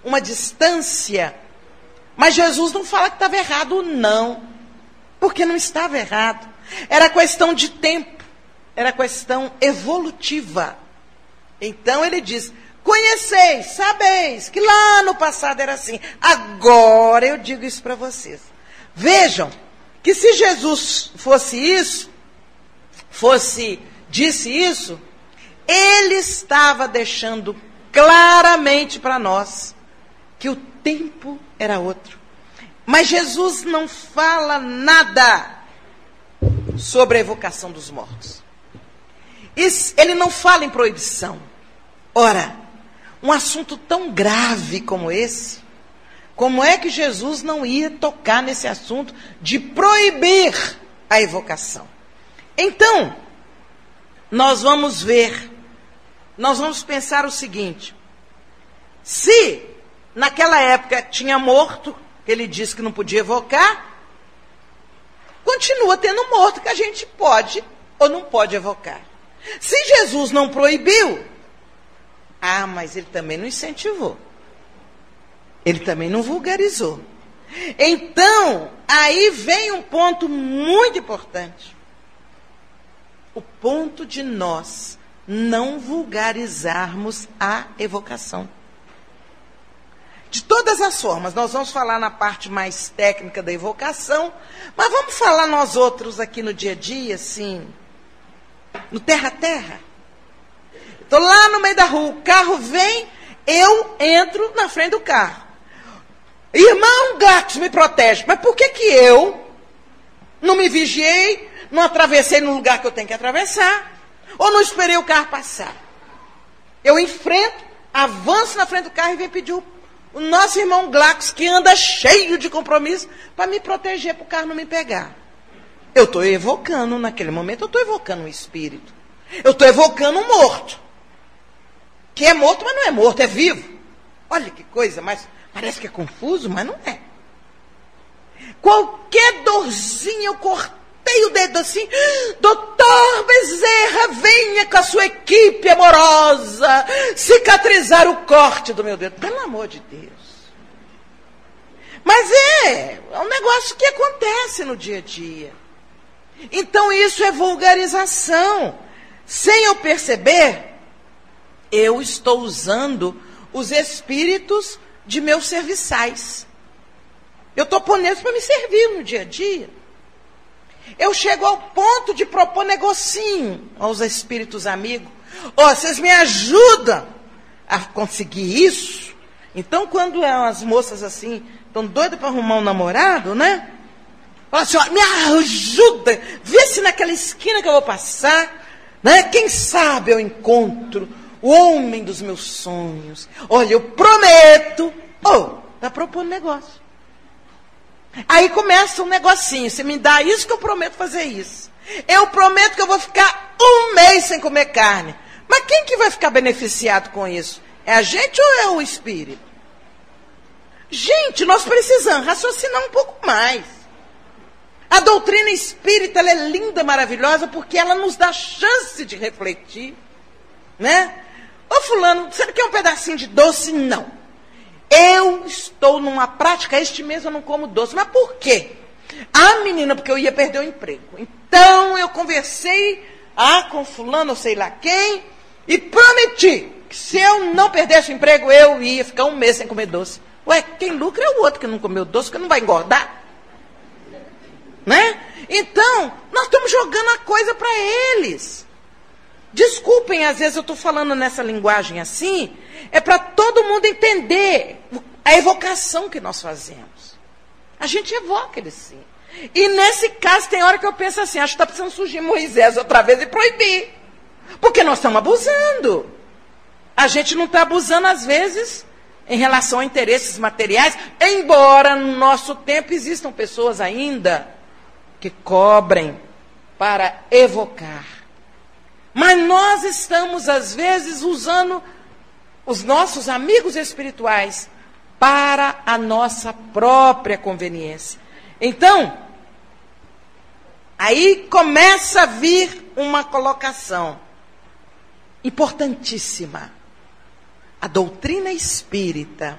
uma distância. Mas Jesus não fala que estava errado, não. Porque não estava errado. Era questão de tempo. Era questão evolutiva. Então ele diz: conheceis, sabeis, que lá no passado era assim. Agora eu digo isso para vocês. Vejam, que se Jesus disse isso, ele estava deixando claramente para nós que o tempo era outro. Mas Jesus não fala nada sobre a evocação dos mortos. Ele não fala em proibição. Ora, um assunto tão grave como esse, como é que Jesus não ia tocar nesse assunto de proibir a evocação? Então, nós vamos pensar o seguinte: se naquela época tinha morto, que ele disse que não podia evocar, continua tendo morto que a gente pode ou não pode evocar. Se Jesus não proibiu, mas ele também não incentivou. Ele também não vulgarizou. Então, aí vem um ponto muito importante. O ponto de nós não vulgarizarmos a evocação. De todas as formas, nós vamos falar na parte mais técnica da evocação, mas vamos falar nós outros aqui no dia a dia, assim, no terra a terra. Estou lá no meio da rua, o carro vem, eu entro na frente do carro. Irmão Glacos, me protege. Mas por que eu não me vigiei, não atravessei no lugar que eu tenho que atravessar, ou não esperei o carro passar? Eu enfrento, avanço na frente do carro e venho pedir o nosso irmão Glacos, que anda cheio de compromisso, para me proteger, para o carro não me pegar. Eu estou evocando, naquele momento, eu estou evocando um espírito. Eu estou evocando um morto. Que é morto, mas não é morto, é vivo. Olha que coisa, mas parece que é confuso, mas não é. Qualquer dorzinha, eu cortei o dedo assim: doutor Bezerra, venha com a sua equipe amorosa cicatrizar o corte do meu dedo. Pelo amor de Deus. Mas é um negócio que acontece no dia a dia. Então isso é vulgarização. Sem eu perceber, eu estou usando os espíritos de meus serviçais. Eu estou pondo eles para me servir no dia a dia. Eu chego ao ponto de propor negocinho aos espíritos amigos. Vocês me ajudam a conseguir isso? Então, quando as moças assim, estão doidas para arrumar um namorado, né? Fala assim: me ajuda, vê se naquela esquina que eu vou passar, né? Quem sabe eu encontro o homem dos meus sonhos. Olha, eu prometo. Está propondo negócio. Aí começa um negocinho. Você me dá isso que eu prometo fazer isso. Eu prometo que eu vou ficar 1 mês sem comer carne. Mas quem que vai ficar beneficiado com isso? É a gente ou é o espírito? Gente, nós precisamos raciocinar um pouco mais. A doutrina espírita, ela é linda, maravilhosa, porque ela nos dá chance de refletir, né? Ô fulano, você não quer um pedacinho de doce? Não. Eu estou numa prática, este mês eu não como doce. Mas por quê? Menina, porque eu ia perder o emprego. Então eu conversei com fulano, ou sei lá quem, e prometi que se eu não perdesse o emprego, eu ia ficar 1 mês sem comer doce. Ué, quem lucra é o outro que não comeu doce, que não vai engordar. Né? Então, nós estamos jogando a coisa para eles. Desculpem, às vezes eu estou falando nessa linguagem assim, é para todo mundo entender a evocação que nós fazemos. A gente evoca ele sim. E nesse caso tem hora que eu penso assim: acho que está precisando surgir Moisés outra vez e proibir. Porque nós estamos abusando. A gente não está abusando às vezes em relação a interesses materiais, embora no nosso tempo existam pessoas ainda que cobrem para evocar. Mas nós estamos, às vezes, usando os nossos amigos espirituais para a nossa própria conveniência. Então, aí começa a vir uma colocação importantíssima. A doutrina espírita